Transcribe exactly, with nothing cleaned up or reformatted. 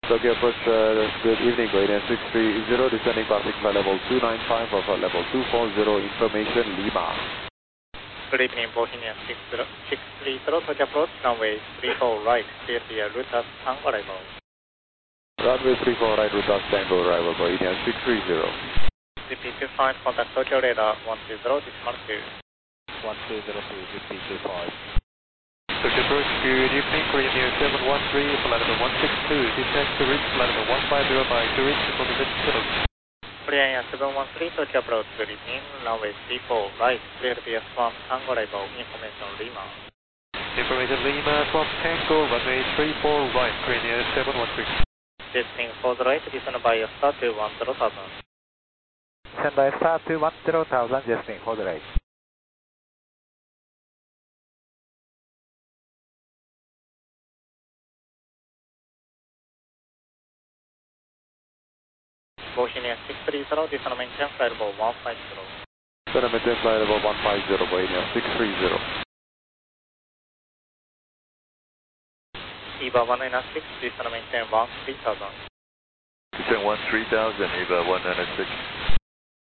Tokyo approach, uh, good evening, Guardian six three zero, descending passing flight level two nine five, or flight level two four zero, information Lima. Good evening, Bohemian six three zero, Tokyo approach, runway three four right, clear the route as Tango arrival. Runway three four right, route as Tango arrival, Guardian six three zero. Z P two five, contact Tokyo radar one two zero, decimal two. one two zero two, Z P two five. Tokyo approach, good evening, Korean Air seven one three, flight level one six two, descend to reach flight level one five zero by tourist for the mid-middle. Korean Air seven one three, Tokyo approach, good evening, runway three four right, clear the Swan Tango arrival, information Lima. Information Lima, Swamp Tango, runway three four right, Korean Air seven one three. Descending four zero eight, descend by star two one zero thousand. Send by star two one zero thousand, descending four zero eight. Bohemian six three zero, descend maintain flight level one five zero. Descend maintain flight level one five zero, Bohemian six three zero. EVA one nine six, descend maintain one three thousand. Descend one three thousand, EVA one nine six.